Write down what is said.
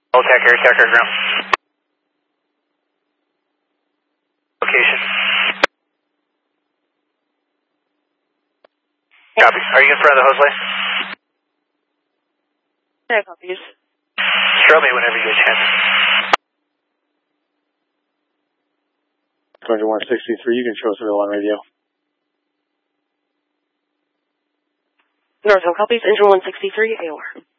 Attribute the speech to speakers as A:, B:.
A: Old Tech Air ground. Location. Copy. Are you in front of the hose line?
B: Yeah, copies.
A: Show me whenever you get a chance.
C: Roger 163, you can show us on radio.
B: Northern copies, engine 163, AOR.